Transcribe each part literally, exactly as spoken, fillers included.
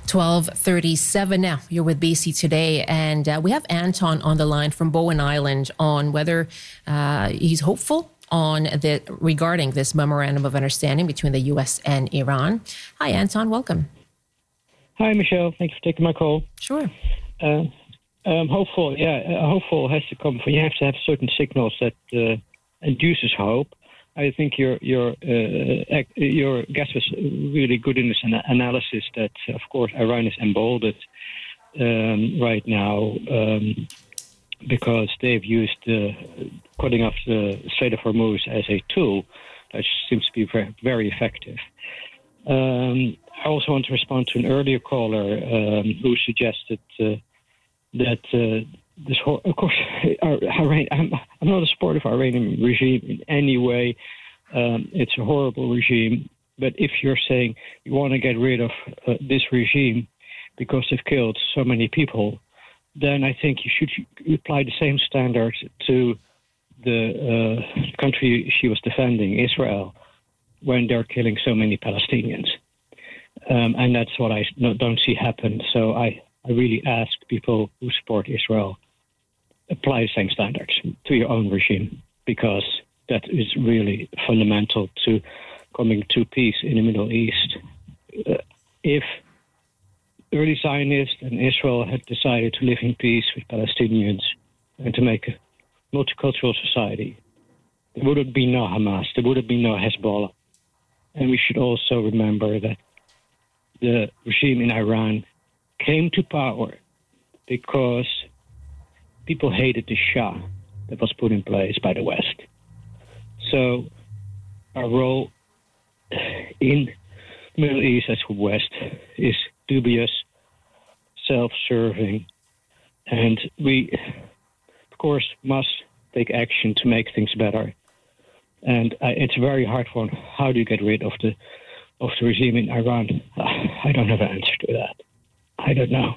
twelve thirty-seven now. You're with B C Today, and uh, we have Anton on the line from Bowen Island on whether uh, he's hopeful on the regarding this memorandum of understanding between the U S and Iran. Hi, Anton. Welcome. Hi, Michelle. Thanks for taking my call. Sure. Uh, um, hopeful, yeah, uh, hopeful has to come from, you have to have certain signals that uh, induces hope. I think your your uh, your guest was really good in this ana- analysis that, of course, Iran is emboldened um, right now um, because they've used uh, cutting off the Strait of Hormuz as a tool that seems to be very, very effective. Um, I also want to respond to an earlier caller um, who suggested uh, that uh, this, whole, of course, Iran, I'm, I'm not a supporter of the Iranian regime in any way. Um, it's a horrible regime. But if you're saying you want to get rid of uh, this regime because they've killed so many people, then I think you should apply the same standards to the uh, country she was defending, Israel, when they're killing so many Palestinians. Um, and that's what I don't see happen. So I, I really ask people who support Israel, apply the same standards to your own regime, because that is really fundamental to coming to peace in the Middle East. Uh, if early Zionists and Israel had decided to live in peace with Palestinians and to make a multicultural society, there would have been no Hamas, there would have been no Hezbollah. And we should also remember that the regime in Iran came to power because people hated the Shah that was put in place by the West. So our role in the Middle East as the West is dubious, self-serving, and we, of course, must take action to make things better. And uh, it's a very hard one. How do you get rid of the of the regime in Iran? Uh, I don't have an answer to that. I don't know.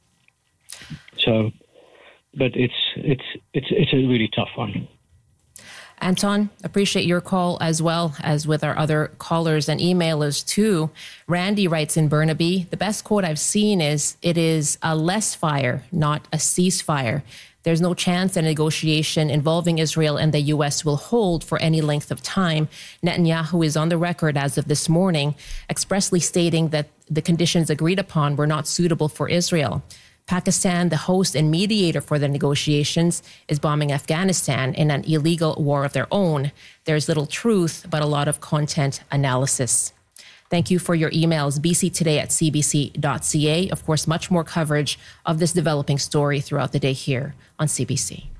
So, but it's it's it's it's a really tough one. Anton, appreciate your call as well as with our other callers and emailers too. Randy writes in Burnaby, the best quote I've seen is, "It is a less fire, not a ceasefire. There's no chance a negotiation involving Israel and the U S will hold for any length of time." Netanyahu is on the record as of this morning, expressly stating that the conditions agreed upon were not suitable for Israel. Pakistan, the host and mediator for the negotiations, is bombing Afghanistan in an illegal war of their own. There's little truth, but a lot of content analysis. Thank you for your emails, b c today at c b c dot c a. Of course, much more coverage of this developing story throughout the day here on C B C.